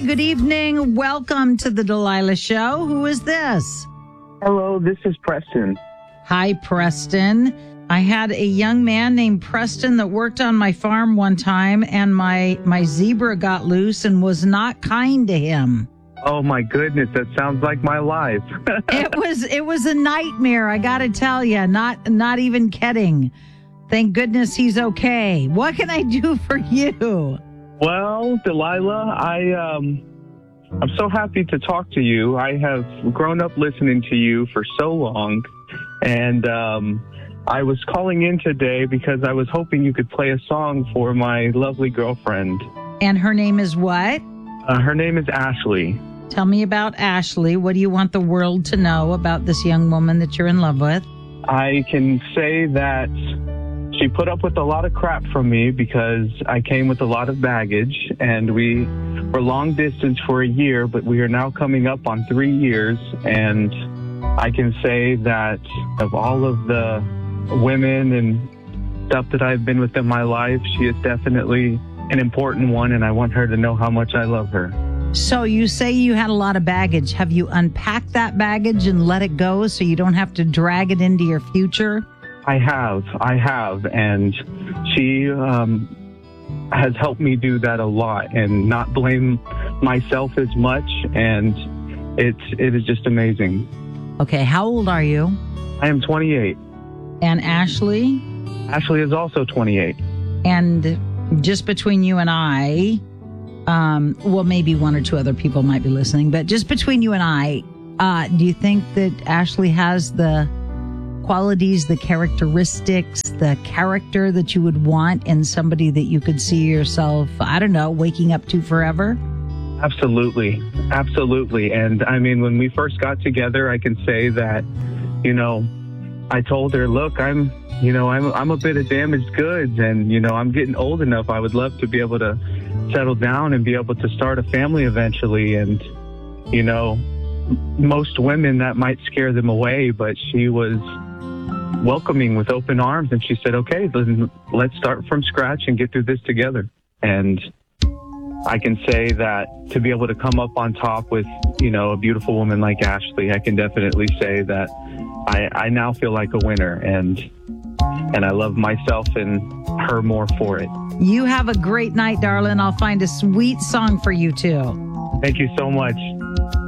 good evening. Welcome to the Delilah Show. Who is this? Hello, this is Preston. Hi, Preston. I had a young man named Preston that worked on my farm one time, and my zebra got loose and was not kind to him. Oh my goodness, that sounds like my life. It was a nightmare, I got to tell you. Not even kidding. Thank goodness he's okay. What can I do for you? Well, Delilah, I'm so happy to talk to you. I have grown up listening to you for so long, and I was calling in today because I was hoping you could play a song for my lovely girlfriend. And her name is what? Her name is Ashley. Tell me about Ashley. What do you want the world to know about this young woman that you're in love with? I can say that she put up with a lot of crap from me because I came with a lot of baggage, and we were long distance for a year, but we are now coming up on 3 years. And I can say that of all of the women and stuff that I've been with in my life, she is definitely an important one, and I want her to know how much I love her. So you say you had a lot of baggage. Have you unpacked that baggage and let it go so you don't have to drag it into your future? I have, and she has helped me do that a lot and not blame myself as much, and it is just amazing. Okay, how old are you? I am 28. And Ashley? Ashley is also 28. And just between you and I, well, maybe one or two other people might be listening, but just between you and I, do you think that Ashley has the qualities, the characteristics, the character that you would want in somebody that you could see yourself, I don't know, waking up to forever? Absolutely. And I mean, when we first got together, I can say that, I told her, look, I'm a bit of damaged goods, and, I'm getting old enough. I would love to be able to settle down and be able to start a family eventually. And, most women, that might scare them away, but she was welcoming with open arms, and she said, okay, let's start from scratch and get through this together. And I can say that to be able to come up on top with, a beautiful woman like Ashley, I can definitely say that I now feel like a winner, and I love myself and her more for it. You have a great night, darling. I'll find a sweet song for you, too. Thank you so much.